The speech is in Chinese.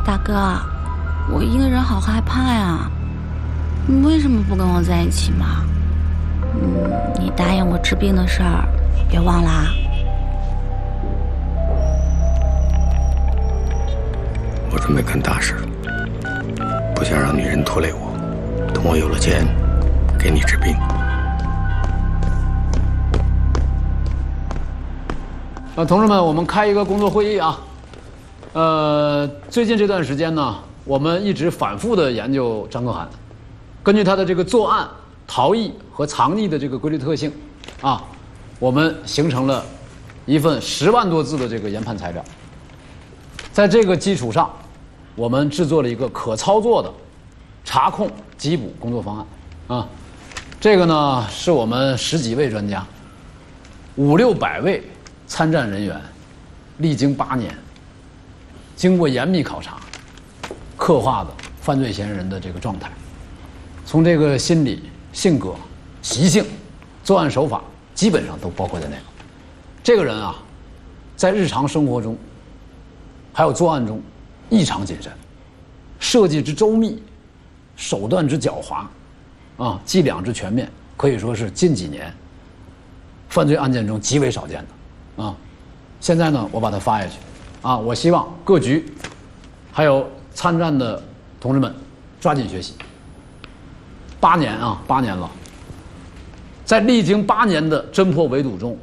大哥，我一个人好害怕呀，你为什么不跟我在一起嘛？你答应我治病的事儿，别忘了啊。 我准备干大事了，不想让女人拖累我。等我有了钱，给你治病。 同志们，我们开一个工作会议啊。最近这段时间呢，我们一直反复的研究张可汗，根据他的这个作案、逃逸和藏匿的这个规律特性，啊，我们形成了一份10万多字的这个研判材料。在这个基础上，我们制作了一个可操作的查控缉捕工作方案啊。这个呢，是我们10几位专家，500、600位参战人员，历经8年，经过严密考察，刻画的犯罪嫌疑人的这个状态，从这个心理、性格、习性、作案手法，基本上都包括在内了。这个人啊，在日常生活中，还有作案中，异常谨慎，设计之周密，手段之狡猾，啊，伎俩之全面，可以说是近几年犯罪案件中极为少见的。啊，现在呢，我把它发下去，啊，我希望各局还有参战的同志们抓紧学习。8年了，在历经8年的侦破围堵中，